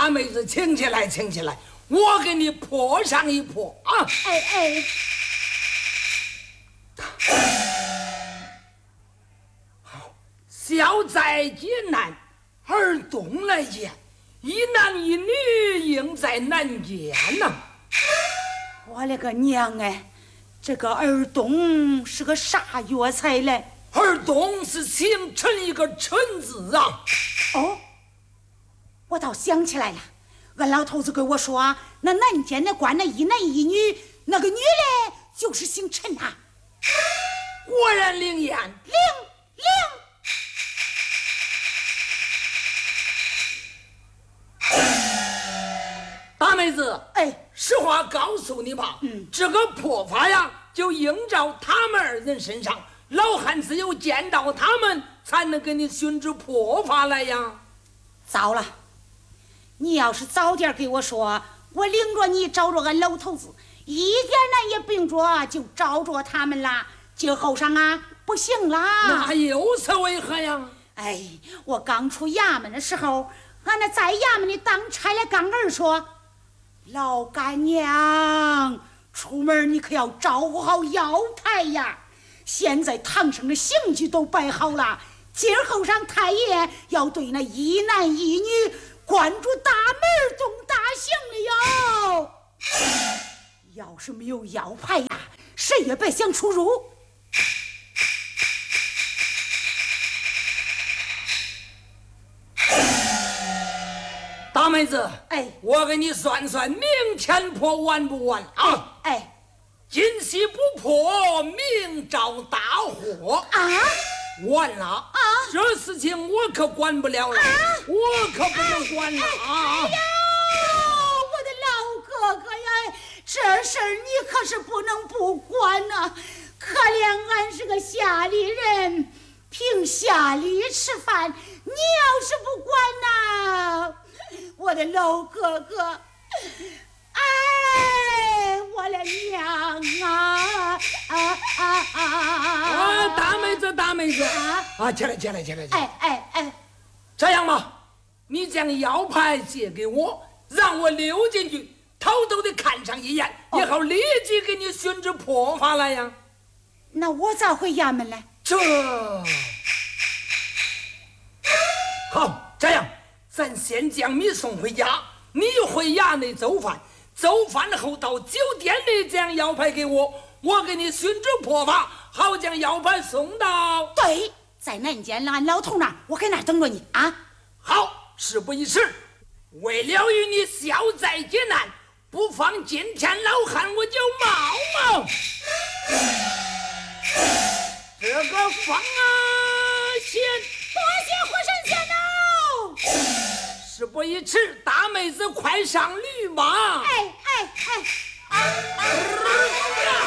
大妹子，请起来，请起来，我给你破上一破啊！好，小在劫难而动了言，一男一女应在难间呐。 我勒个娘哎！这个尔东是个啥药材嘞？ 尔东是姓陈一个陈字啊。 哦，我倒想起来了，俺老头子跟我说，那南监的官那一男一女，那个女嘞就是姓陈啊。 果然灵验， 灵。 大妹子， 哎， 实话告诉你吧，这个破法呀，就映照他们二人身上。老汉只有见到他们，才能给你寻出破法来呀。 糟了，你要是早点给我说，我领着你找着俺老头子，一点难也并着就找着他们啦。今后上啊，不行啦。 那又是为何呀？ 哎，我刚出衙门的时候，俺那在衙门里当差的刚儿说，老干娘出门你可要照顾好腰牌呀。现在堂上的刑具都摆好了，今后上太爷要对那一男一女关住大门动大刑了哟。要是没有腰牌呀，谁也别想出入。 大妹子， 哎， 我给你算算，明天破完不完啊？ 哎， 今夕不破，明朝大祸啊！ 完了啊！这事情我可管不了了，我可不能管了啊！ 哎呀，我的老哥哥呀，这事儿你可是不能不管呐！可怜俺是个下里人，凭下里吃饭，你要是不管呐，我的老哥哥，哎，我的娘啊！ 大妹子，大妹子啊！起来！ 哎， 这样吧，你将腰牌借给我，让我溜进去，偷偷的看上一眼，也好立即给你寻出破法来呀。 那我咋回衙门呢？ 这好，这样咱先将你送回家，你回衙内走饭，走饭后到酒店里将腰牌给我，我给你寻出破法，好将腰牌送到。 对，在南监俺老头那儿，我搁那儿等着你啊。 好，事不宜迟，为了与你消灾解难，不妨今天老汉我就冒这个方先。 多谢火神仙喽！ 事不宜迟，大妹子快上驴马。 哎。